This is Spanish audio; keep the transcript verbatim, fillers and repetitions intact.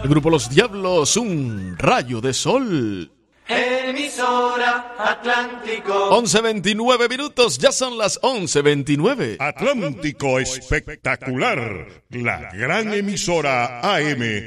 El grupo Los Diablos, Un Rayo de Sol. Emisora Atlántico. once veintinueve minutos, ya son las once veintinueve. Atlántico Espectacular, la gran emisora A M